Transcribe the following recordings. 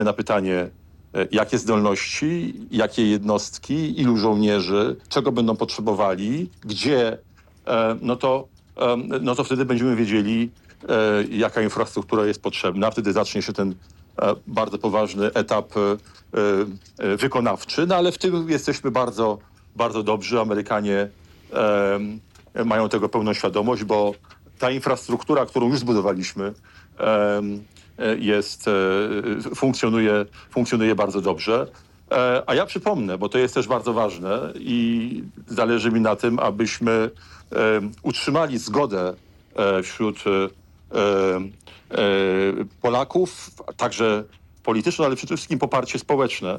na pytanie, jakie zdolności, jakie jednostki, ilu żołnierzy, czego będą potrzebowali, gdzie, no to wtedy będziemy wiedzieli, jaka infrastruktura jest potrzebna. Wtedy zacznie się ten bardzo poważny etap wykonawczy, no ale w tym jesteśmy bardzo, bardzo dobrzy. Amerykanie mają tego pełną świadomość, bo ta infrastruktura, którą już zbudowaliśmy, funkcjonuje bardzo dobrze. A ja przypomnę, bo to jest też bardzo ważne i zależy mi na tym, abyśmy utrzymali zgodę wśród Polaków, także polityczną, ale przede wszystkim poparcie społeczne.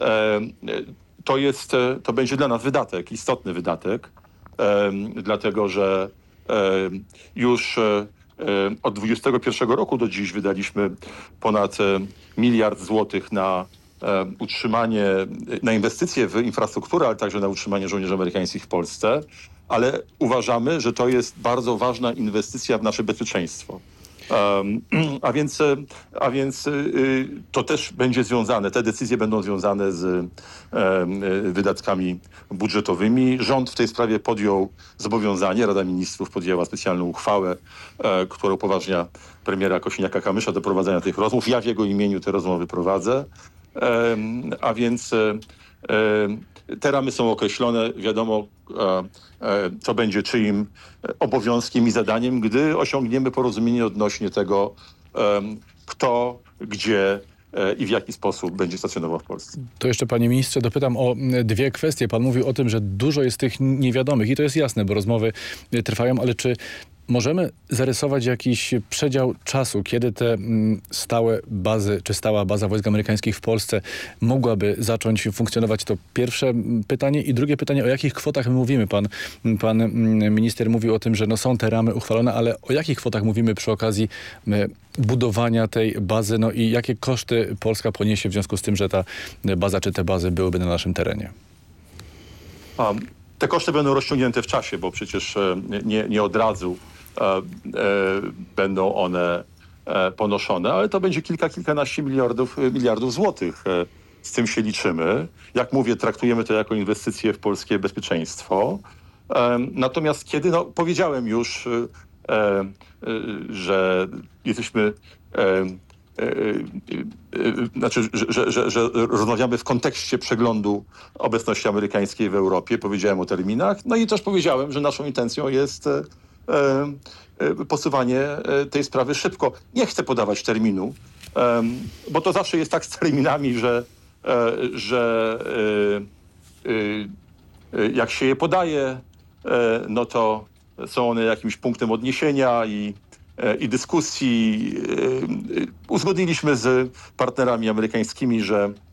To będzie dla nas wydatek, istotny wydatek, dlatego że już od 2021 roku do dziś wydaliśmy ponad 1 miliard złotych na utrzymanie, na inwestycje w infrastrukturę, ale także na utrzymanie żołnierzy amerykańskich w Polsce. Ale uważamy, że to jest bardzo ważna inwestycja w nasze bezpieczeństwo. A więc to też będzie związane, te decyzje będą związane z wydatkami budżetowymi. Rząd w tej sprawie podjął zobowiązanie, Rada Ministrów podjęła specjalną uchwałę, która upoważnia premiera Kosiniaka-Kamysza do prowadzenia tych rozmów. Ja w jego imieniu te rozmowy prowadzę. A więc te ramy są określone, wiadomo, co będzie czyim obowiązkiem i zadaniem, gdy osiągniemy porozumienie odnośnie tego, kto, gdzie i w jaki sposób będzie stacjonował w Polsce. To jeszcze, panie ministrze, dopytam o 2 kwestie. Pan mówił o tym, że dużo jest tych niewiadomych i to jest jasne, bo rozmowy trwają, ale czy możemy zarysować jakiś przedział czasu, kiedy te stałe bazy, czy stała baza wojsk amerykańskich w Polsce mogłaby zacząć funkcjonować? To pierwsze pytanie. I drugie pytanie, o jakich kwotach my mówimy? Pan minister mówił o tym, że są te ramy uchwalone, ale o jakich kwotach mówimy przy okazji budowania tej bazy? No i jakie koszty Polska poniesie w związku z tym, że ta baza, czy te bazy byłyby na naszym terenie? Te koszty będą rozciągnięte w czasie, bo przecież nie od razu będą one ponoszone, ale to będzie kilkanaście miliardów złotych. Z tym się liczymy. Jak mówię, traktujemy to jako inwestycje w polskie bezpieczeństwo. Natomiast kiedy, powiedziałem już, że jesteśmy, że rozmawiamy w kontekście przeglądu obecności amerykańskiej w Europie. Powiedziałem o terminach. No i też powiedziałem, że naszą intencją jest posuwanie tej sprawy szybko. Nie chcę podawać terminu, bo to zawsze jest tak z terminami, że jak się je podaje, no to są one jakimś punktem odniesienia i dyskusji. Uzgodniliśmy z partnerami amerykańskimi,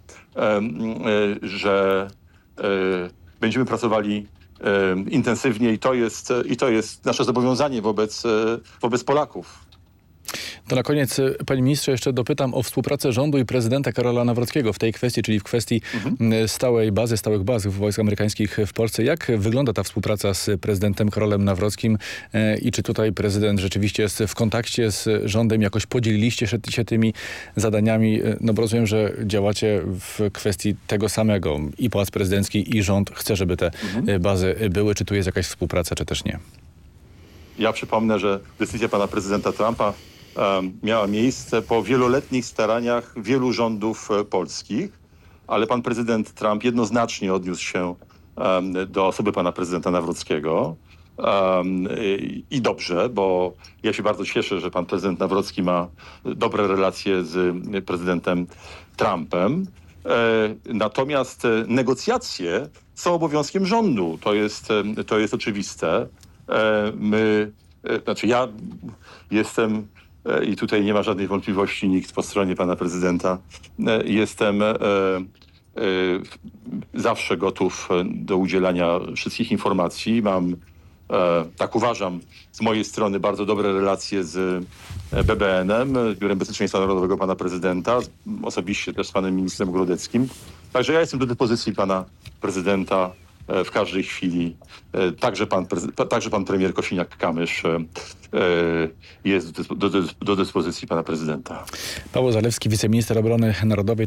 że będziemy pracowali intensywnie i to jest nasze zobowiązanie wobec Polaków. To na koniec, panie ministrze, jeszcze dopytam o współpracę rządu i prezydenta Karola Nawrockiego w tej kwestii, czyli w kwestii stałych baz wojsk amerykańskich w Polsce. Jak wygląda ta współpraca z prezydentem Karolem Nawrockim i czy tutaj prezydent rzeczywiście jest w kontakcie z rządem? Jakoś podzieliliście się tymi zadaniami? No bo rozumiem, że działacie w kwestii tego samego. I Pałac Prezydencki, i rząd chce, żeby te bazy były. Czy tu jest jakaś współpraca, czy też nie? Ja przypomnę, że decyzja pana prezydenta Trumpa miała miejsce po wieloletnich staraniach wielu rządów polskich, ale pan prezydent Trump jednoznacznie odniósł się do osoby pana prezydenta Nawrockiego. I dobrze, bo ja się bardzo cieszę, że pan prezydent Nawrocki ma dobre relacje z prezydentem Trumpem. Natomiast negocjacje są obowiązkiem rządu. To jest oczywiste. Ja jestem, i tutaj nie ma żadnej wątpliwości nikt po stronie pana prezydenta, jestem zawsze gotów do udzielania wszystkich informacji. Mam, tak uważam, z mojej strony bardzo dobre relacje z BBN-em, Biurem Bezpieczeństwa Narodowego pana prezydenta, osobiście też z panem ministrem Grodeckim. Także ja jestem do dyspozycji pana prezydenta w każdej chwili. Także pan premier Kosiniak-Kamysz jest do dyspozycji pana prezydenta. Paweł Zalewski, wiceminister obrony narodowej.